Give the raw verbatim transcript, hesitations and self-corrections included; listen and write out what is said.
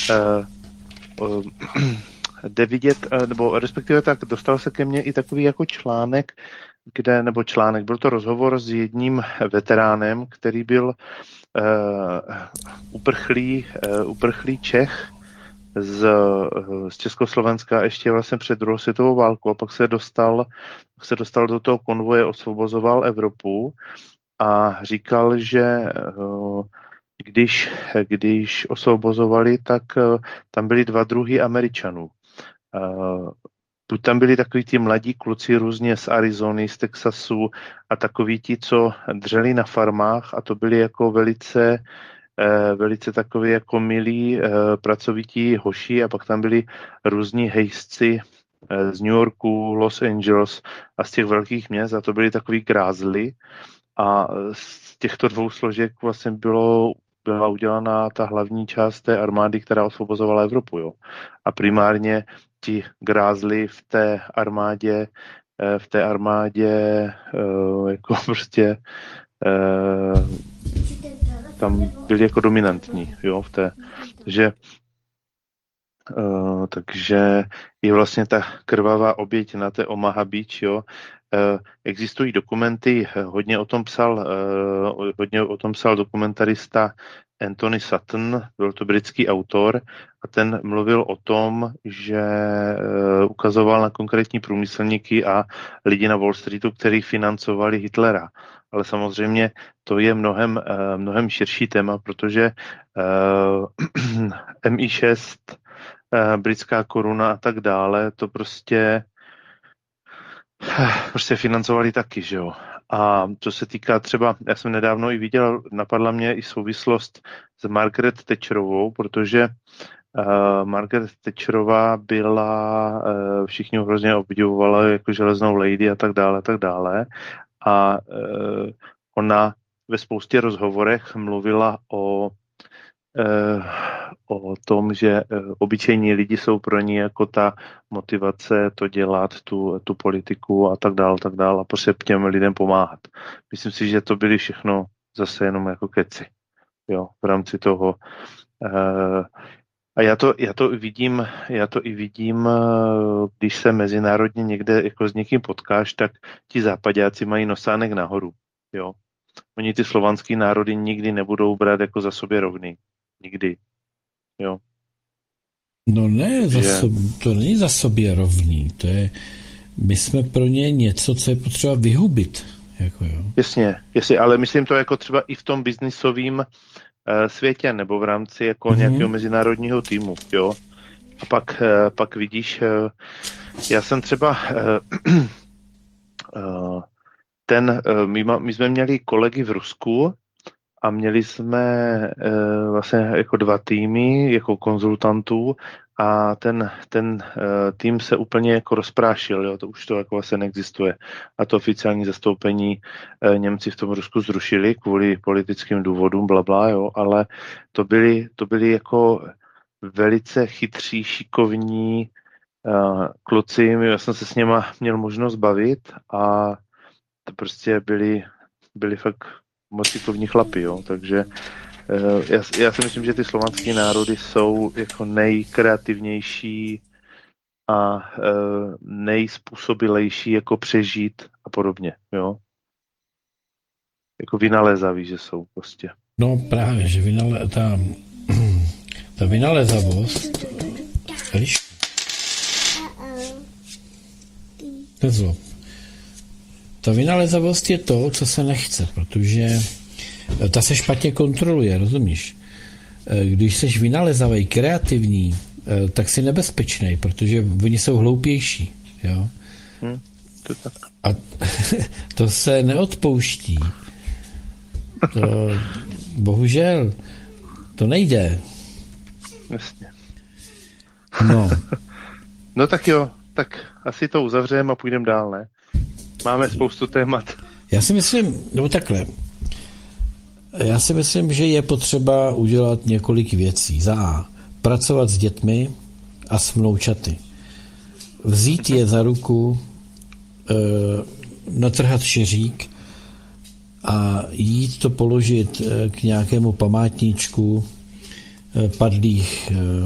uh, uh, jde vidět, uh, nebo respektive tak dostal se ke mně i takový jako článek, kde, nebo článek, byl to rozhovor s jedním veteránem, který byl uh, uprchlý, uh, uprchlý Čech z, z Československa ještě vlastně před druhou světovou válkou a pak se dostal, se dostal do toho konvoje, osvobozoval Evropu a říkal, že uh, když, když osvobozovali, tak uh, tam byly dva druhy Američanů. Uh, Buď tam byli takový ti mladí kluci různě z Arizony, z Texasu a takoví ti, co dřeli na farmách a to byli jako velice, eh, velice takový jako milí, eh, pracovití hoši a pak tam byli různí hejsci eh, z New Yorku, Los Angeles a z těch velkých měst a to byli takový grázli a z těchto dvou složek vlastně bylo byla udělaná ta hlavní část té armády, která osvobozovala Evropu. Jo. A primárně ti grázli v té armádě, v té armádě jako prostě tam byli jako dominantní, jo, v té, takže takže je vlastně ta krvavá oběť na té Omaha Beach, jo. Existují dokumenty, hodně o tom psal, hodně o tom psal dokumentarista Anthony Sutton, byl to britský autor a ten mluvil o tom, že ukazoval na konkrétní průmyslníky a lidi na Wall Streetu, kteří financovali Hitlera. Ale samozřejmě to je mnohem, mnohem širší téma, protože M I šest, britská koruna a tak dále, to prostě prostě financovali taky, že jo. A co se týká třeba, já jsem nedávno i viděl, napadla mě i souvislost s Margaret Thatcherovou, protože uh, Margaret Thatcherová byla, uh, všichni hrozně obdivovali jako železnou lady a tak dále, a tak dále. A uh, ona ve spoustě rozhovorech mluvila o o tom, že obyčejní lidi jsou pro ní jako ta motivace to dělat, tu, tu politiku a tak dál, tak dál a prostě těm lidem pomáhat. Myslím si, že to byly všechno zase jenom jako keci, jo, v rámci toho. A já to, já to vidím, já to i vidím, když se mezinárodně někde jako s někým potkáš, tak ti západáci mají nosánek nahoru, jo. Oni ty slovanský národy nikdy nebudou brát jako za sobě rovný. Nikdy. Jo. No ne, za že... sob, to není za sobě rovný. To je, my jsme pro ně něco, co je potřeba vyhubit. Jako jo. Jasně, jasně, ale myslím to jako třeba i v tom biznisovém uh, světě, nebo v rámci jako mm-hmm. nějakého mezinárodního týmu, jo. A pak, uh, pak vidíš, uh, já jsem třeba uh, uh, ten, uh, my, ma, my jsme měli kolegy v Rusku, a měli jsme e, vlastně jako dva týmy, jako konzultantů a ten, ten e, tým se úplně jako rozprášil, jo, to už to jako vlastně neexistuje. A to oficiální zastoupení e, Němci v tom Rusku zrušili kvůli politickým důvodům, blabla, jo, ale to byli, to byli jako velice chytří, šikovní e, kluci, já jsem se s něma měl možnost bavit a to prostě byli, byli fakt moc šikovní chlapi, jo, takže uh, já, já si myslím, že ty slovanské národy jsou jako nejkreativnější a uh, nejspůsobilejší jako přežít a podobně, jo. Jako vynalézaví, že jsou prostě. No právě, že vynale, ta, ta vynalézavost, víš? Nezlob. Ta vynalézavost je to, co se nechce, protože ta se špatně kontroluje, rozumíš? Když seš vynalézavej, kreativní, tak jsi nebezpečný, protože oni jsou hloupější, jo? Hmm, to tak. A to se neodpouští. To, bohužel, to nejde. Jasně. No. No tak jo, tak asi to uzavřeme a půjdeme dál, ne? Máme spoustu témat. Já si myslím, nebo takhle, já si myslím, že je potřeba udělat několik věcí. Za A, pracovat s dětmi a s vnoučaty. Vzít je za ruku, e, natrhat šeřík a jít to položit k nějakému památníčku padlých